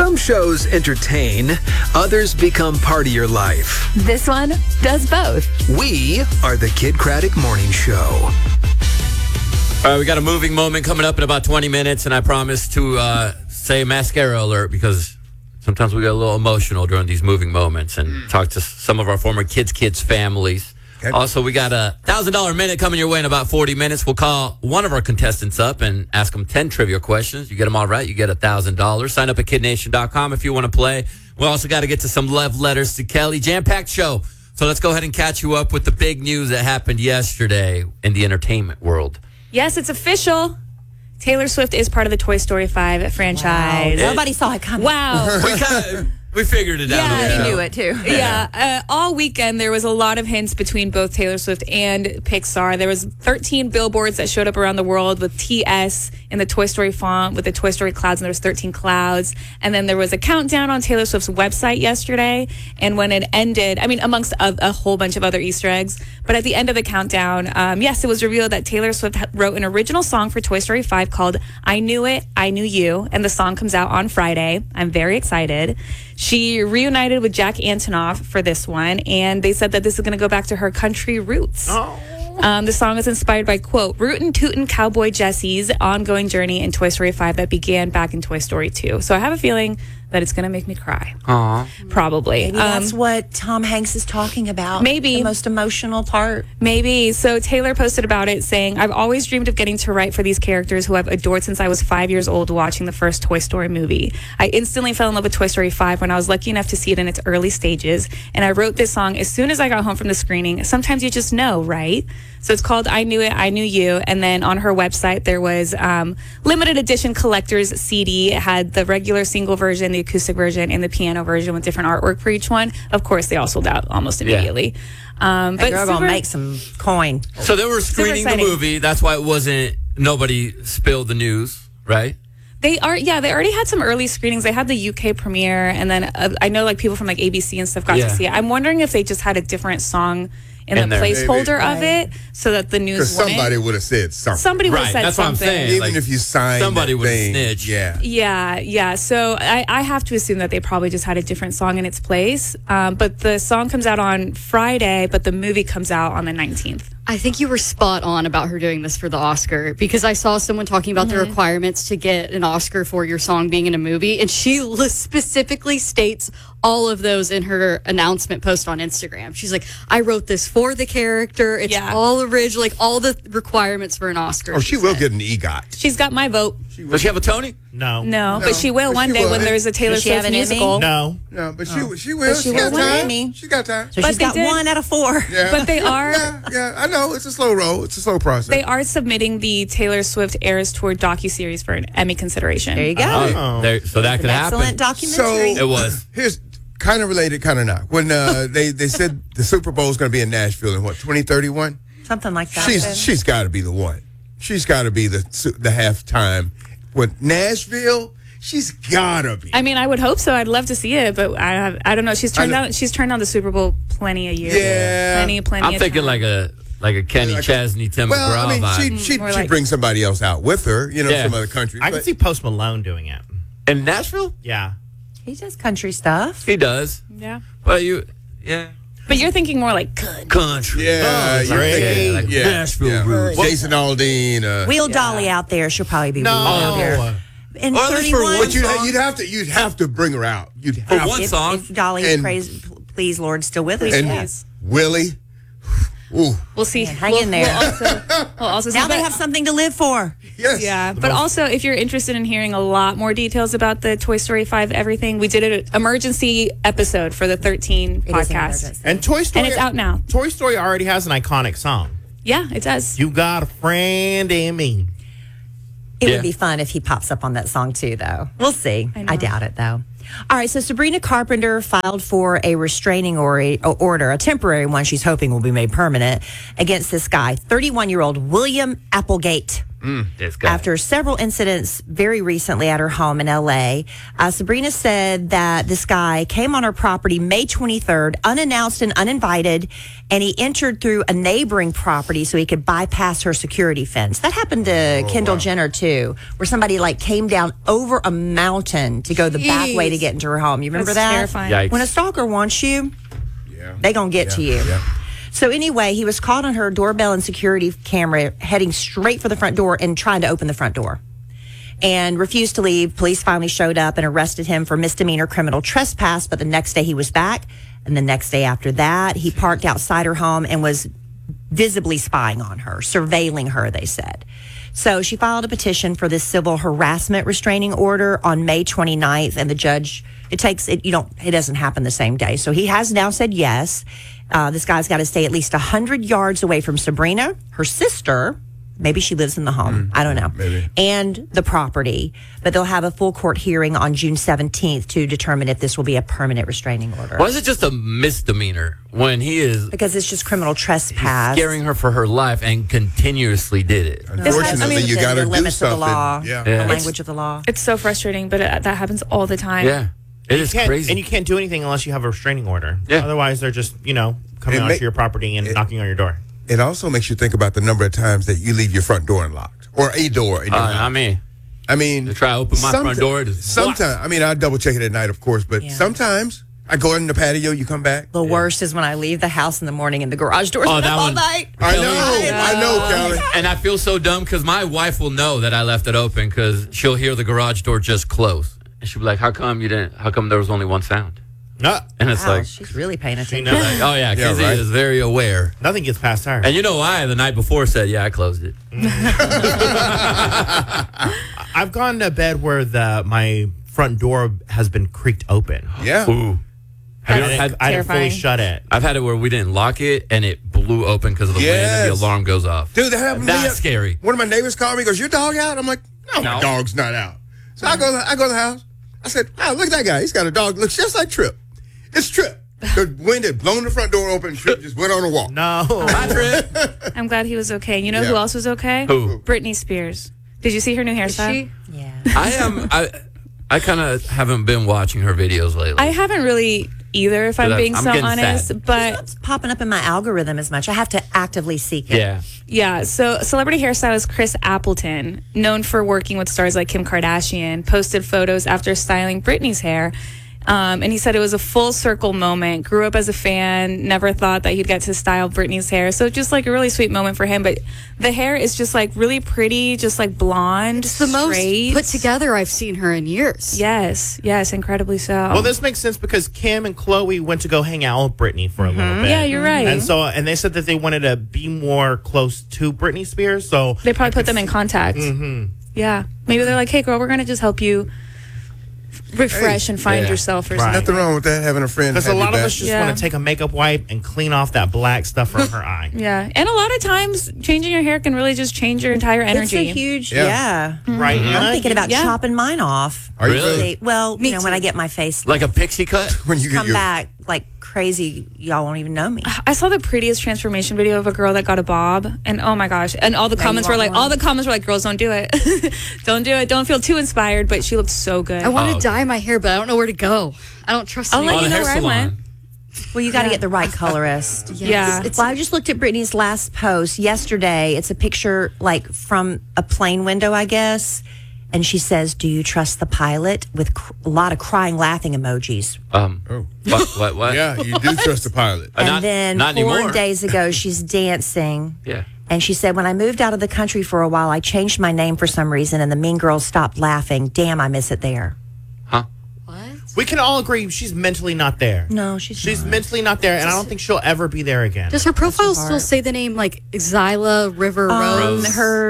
Some shows entertain, others become part of your life. This one does both. We are the Kid Craddock Morning Show. All right, we got a moving moment coming up in about 20 minutes, and I promise to say mascara alert because sometimes we get a little emotional during these moving moments and talk to some of our former kids' families. Okay. Also, we got a $1,000 minute coming your way in about 40 minutes. We'll call one of our contestants up and ask them 10 trivia questions. You get them all right, you get $1,000. Sign up at kidnation.com if you want to play. We also got to get to some love letters to Kelly. Jam-packed show. So let's go ahead and catch you up with the big news that happened yesterday in the entertainment world. Yes, it's official. Taylor Swift is part of the Toy Story 5 franchise. Wow. Nobody saw it coming. Wow. We figured it out. Yeah, he knew it too. Yeah. All weekend, there was a lot of hints between both Taylor Swift and Pixar. There was 13 billboards that showed up around the world with TS in the Toy Story font with the Toy Story clouds, and there was 13 clouds. And then there was a countdown on Taylor Swift's website yesterday. And when it ended, I mean, amongst a whole bunch of other Easter eggs, but at the end of the countdown, yes, it was revealed that Taylor Swift wrote an original song for Toy Story 5 called I Knew It, I Knew You. And the song comes out on Friday. I'm very excited. She reunited with Jack Antonoff for this one, and they said that this is going to go back to her country roots. The song is inspired by, quote, rootin' tootin' cowboy Jesse's ongoing journey in Toy Story 5 that began back in Toy Story 2. So I have a feeling that it's going to make me cry. Aww. Probably. Maybe that's what Tom Hanks is talking about. Maybe. The most emotional part. Maybe. So Taylor posted about it saying, I've always dreamed of getting to write for these characters who I've adored since I was 5 years old watching the first Toy Story movie. I instantly fell in love with Toy Story 5 when I was lucky enough to see it in its early stages. And I wrote this song as soon as I got home from the screening. Sometimes you just know, right? So it's called I Knew It, I Knew You. And then on her website, there was limited edition collector's CD. It had the regular single version, the acoustic version, and the piano version with different artwork for each one. Of course, they all sold out almost immediately. But you're going to make some coin. So they were screening the movie. That's why it wasn't, nobody spilled the news, right? They already had some early screenings. They had the UK premiere, and then I know like people from like ABC and stuff got to see it. I'm wondering if they just had a different song in the placeholder of it, so that the news. Because somebody would have said something. Somebody would have said that's something. What I'm saying. Even like, if you signed somebody would have thing, snitched. Yeah. So I have to assume that they probably just had a different song in its place. But the song comes out on Friday, but the movie comes out on the 19th. I think you were spot on about her doing this for the Oscar, because I saw someone talking about the requirements to get an Oscar for your song being in a movie, and she specifically states all of those in her announcement post on Instagram. She's like, I wrote this for the character. It's all original, like all the requirements for an Oscar. Oh, she will get an EGOT. She's got my vote. Does she have a Tony? No, but she will one day when there's a Taylor Swift musical. No, but she will. She got time. She got time. So she's got 1 out of 4. Yeah. But they are. Yeah, I know. It's a slow roll. It's a slow process. They are submitting the Taylor Swift Eras Tour docuseries for an Emmy consideration. There you go. So that could happen. Excellent documentary. It was. Here's kind of related, kind of not. When they said the Super Bowl is going to be in Nashville in 2031? Something like that. She's got to be the one. She's got to be the halftime. With Nashville, she's got to be. I mean, I would hope so. I'd love to see it, but I don't know. She's turned down the Super Bowl plenty a year. Yeah, plenty. I'm thinking like a Kenny Chesney, Tim McGraw. Well, I mean, she'd bring somebody else out with her, from other countries. I can see Post Malone doing it. In Nashville? Yeah. He does country stuff. He does. Yeah. But But you're thinking more like country. Yeah, you're thinking like Nashville roots. Jason Aldean. Wheel Dolly out there. She'll probably be out there. In 31. But you'd have to bring her out. You'd have for one song. If Dolly is please Lord still with us. And Willie. Ooh. We'll see. Hang in there. We'll also see. Now they have something to live for. Yes. Yeah, but also if you're interested in hearing a lot more details about the Toy Story 5 everything, we did an emergency episode for the 13 podcast. And Toy Story. And it's out now. Toy Story already has an iconic song. Yeah, it does. You got a friend in me. It would be fun if he pops up on that song too, though. We'll see. I doubt it, though. All right, so Sabrina Carpenter filed for a restraining order, a temporary one she's hoping will be made permanent, against this guy, 31-year-old William Applegate. This guy. After several incidents very recently at her home in LA, Sabrina said that this guy came on her property May 23rd, unannounced and uninvited, and he entered through a neighboring property so he could bypass her security fence. That happened to Kendall Jenner too, where somebody like came down over a mountain to go the back way to get into her home. You remember That's that? terrifying. Yikes. When a stalker wants you, they gonna get to you. Yeah. So anyway, he was caught on her doorbell and security camera heading straight for the front door and trying to open the front door and refused to leave. Police finally showed up and arrested him for misdemeanor criminal trespass. But the next day he was back. And the next day after that, he parked outside her home and was visibly spying on her, surveilling her, they said. So she filed a petition for this civil harassment restraining order on May 29th. And the judge, it doesn't happen the same day. So he has now said yes. This guy's got to stay at least 100 yards away from Sabrina, her sister. Maybe she lives in the home. I don't know. Maybe. And the property. But they'll have a full court hearing on June 17th to determine if this will be a permanent restraining order. Why is it just a misdemeanor when he is Because it's just criminal trespass. scaring her for her life and continuously did it? Unfortunately, you got to the do limits of the something. law, Yeah. the Yeah. language of the law. It's so frustrating, but that happens all the time. Yeah. It is crazy. And you can't do anything unless you have a restraining order. Yeah. Otherwise, they're just, coming It onto ma- your property and knocking on your door. It also makes you think about the number of times that you leave your front door unlocked or a door in your house. I mean, to try to open my front door. Sometimes, I double check it at night, of course, but sometimes I go in the patio, you come back. The worst is when I leave the house in the morning and the garage door's been up all night. I know, Kelly. And I feel so dumb because my wife will know that I left it open because she'll hear the garage door just close. And she'll be like, how come there was only one sound? And it's Wow, like, she's really paying You attention. know, oh yeah, Yeah, Kizzy right. is very aware. nothing gets past her. And you know why? The night before said, yeah, I closed it. I've gone to bed where my front door has been creaked open. Yeah. Ooh. I Have you- didn't fully terrifying. shut it. I've had it where we didn't lock it and it blew open because of the wind and the Yes. alarm goes off. Dude, that happened to me. That's scary. One of my neighbors called me, goes, your dog out? I'm like, no, my dog's not out. So I go to the house. I said, oh, look at that guy. He's got a dog. Looks just like Trip. It's Trip. The wind had blown the front door open and Trip just went on a walk. No. Hi, Trip. I'm glad he was okay. You know Yeah. who else was okay? Who? Britney Spears. Did you see her new hairstyle? Yeah. I kind of haven't been watching her videos lately. I haven't really either, if I'm But being I'm so getting honest. sad. But It's popping up in my algorithm as much. I have to actively seek it. yeah. yeah, so celebrity hairstylist Chris Appleton, known for working with stars like Kim Kardashian, posted photos after styling Britney's hair. And he said it was a full circle moment. Grew up as a fan, never thought that he'd get to style Britney's hair. So just like a really sweet moment for him. But the hair is just like really pretty, just like blonde. It's the most straight. put together I've seen her in years. Yes, incredibly so. Well, this makes sense because Kim and Chloe went to go hang out with Britney for a little bit. Yeah, you're right. And they said that they wanted to be more close to Britney Spears. So They probably put them in contact. Mm-hmm. Yeah. Maybe they're like, hey, girl, we're going to just help you refresh and find yourself or something. Nothing wrong with that, having a friend. because a have your lot of back. us just Yeah. want to take a makeup wipe and clean off that black stuff from her eye. Yeah. And a lot of times, changing your hair can really just change your entire It's energy. a huge, Yeah. Right? I'm Anna? thinking about Yeah. chopping mine off. Are you Really? really? Well, Me when too. I get my face Like a pixie cut? When you get come your back like crazy, y'all won't even know me. I saw the prettiest transformation video of a girl that got a bob, and oh my gosh! And all the Now comments you were want like, one? "Girls, don't do it, don't do it, don't feel too inspired." But she looked so good. I want Oh. to dye my hair, but I don't know where to go. I don't trust I'll anyone. let you the know hair where I went. salon. Well, you got to get the right colorist. Yes. Yeah. Well, I just looked at Brittany's last post yesterday. It's a picture like from a plane window, I guess. And she says, "Do you trust the pilot?" with a lot of crying, laughing emojis. What? Yeah, you do trust the pilot. And Not- then not 4 anymore. days ago, she's dancing. Yeah. And she said, "When I moved out of the country for a while, I changed my name for some reason, and the mean girls stopped laughing. Damn, I miss it there." Huh? What? We can all agree she's mentally not there. No, she's not. mentally not there, and I don't think she'll ever be there again. Does her profile still say the name like Xyla River Rose?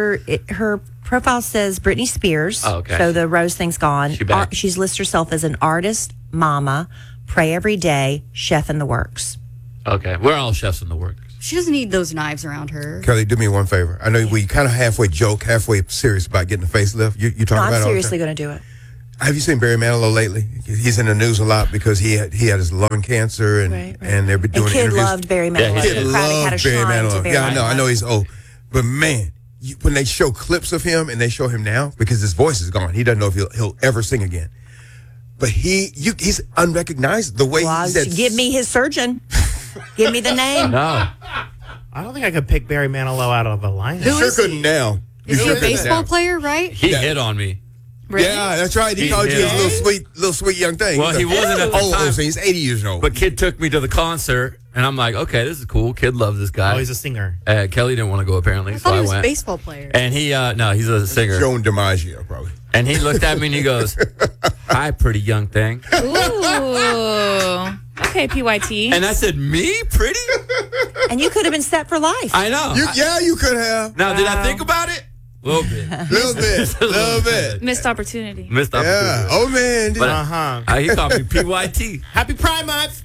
Her profile says Britney Spears. Oh, okay. So the Rose thing's gone. She back. She's listed herself as an artist, mama, pray every day, chef in the works. Okay. We're all chefs in the works. She doesn't need those knives around her. Kelly, do me one favor. I know we kind of halfway joke, halfway serious about getting a facelift. You talking No, about I'm it all the seriously time. going to do it. Have you seen Barry Manilow lately? He's in the news a lot because he had his lung cancer and they've been doing And Kid interviews. loved Barry Yeah, Manilow. he Kid did. Crowley had a loved Barry shrine to Manilow. Barry Yeah, I know. I know Manilow. he's old, but man, when they show clips of him and they show him now, because his voice is gone, he doesn't know if he'll ever sing again. But he's unrecognizable. The way he said, give me his surgeon. Give me the name. No. I don't think I could pick Barry Manilow out of a lineup. You sure couldn't now. Is he a baseball player, right? He hit on me. Really? Yeah, that's right. He called you his little sweet young thing. Well, he wasn't at the time. So he's 80 years old. But Kid took me to the concert, and I'm like, okay, this is cool. Kid loves this guy. Oh, he's a singer. Kelly didn't want to go, apparently, I so thought he I was a went. baseball player. And he, no, he's a singer. Joan DiMaggio, probably. And he looked at me and he goes, hi, pretty young thing. Ooh. Okay, PYT. And I said, me, pretty? And you could have been set for life. I know. You could have. Now, did I think about it? A little bit. Little bit. Missed opportunity. Missed opportunity. Yeah. Oh, man. But he called me PYT. Happy Pride Month.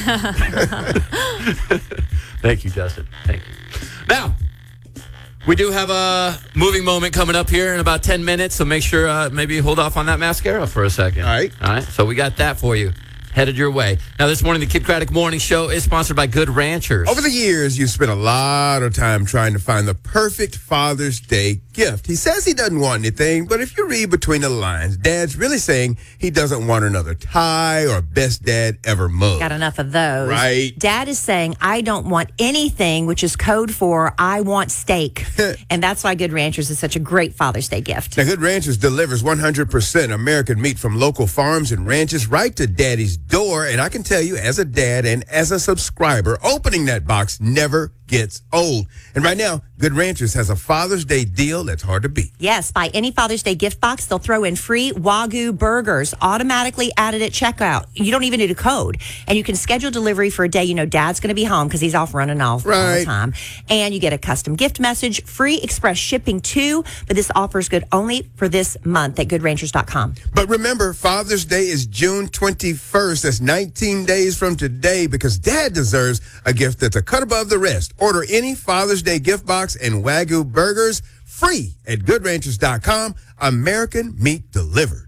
Thank you, Justin. Thank you. Now, we do have a moving moment coming up here in about 10 minutes, so make sure maybe hold off on that mascara for a second. All right. So we got that for you. Headed your way. Now, this morning, the Kid Craddock Morning Show is sponsored by Good Ranchers. Over the years, you spent a lot of time trying to find the perfect Father's Day gift. He says he doesn't want anything, but if you read between the lines, Dad's really saying he doesn't want another tie or best dad ever mug. Got enough of those. Right. Dad is saying, I don't want anything, which is code for I want steak. And that's why Good Ranchers is such a great Father's Day gift. Now, Good Ranchers delivers 100% American meat from local farms and ranches right to Daddy's door. And I can tell you, as a dad and as a subscriber, opening that box never gets old. And right now, Good Ranchers has a Father's Day deal that's hard to beat. Yes, buy any Father's Day gift box, they'll throw in free Wagyu burgers automatically added at checkout. You don't even need a code. And you can schedule delivery for a day you know Dad's going to be home because he's off running all the time. And you get a custom gift message, free express shipping too. But this offer is good only for this month at goodranchers.com. But remember, Father's Day is June 21st. That's 19 days from today, because Dad deserves a gift that's a cut above the rest. Order any Father's Day gift box and Wagyu burgers free at goodranchers.com. American meat delivered.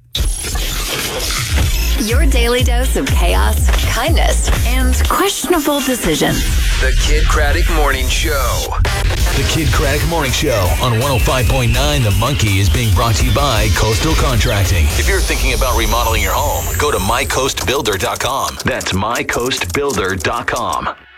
Your daily dose of chaos, kindness, and questionable decisions. The Kid Craddock Morning Show. The Kid Craddock Morning Show on 105.9 The Monkey is being brought to you by Coastal Contracting. If you're thinking about remodeling your home, go to mycoastbuilder.com. That's mycoastbuilder.com.